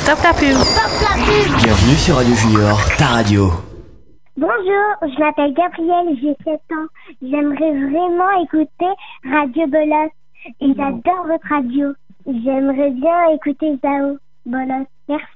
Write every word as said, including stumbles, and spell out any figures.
Stop la pub. Stop la pub. Bienvenue sur Radio Junior, ta radio. Bonjour, je m'appelle Gabrielle, j'ai sept ans. J'aimerais vraiment écouter Radio Bolos. Et j'adore votre radio. J'aimerais bien écouter Zao Bolos. Merci.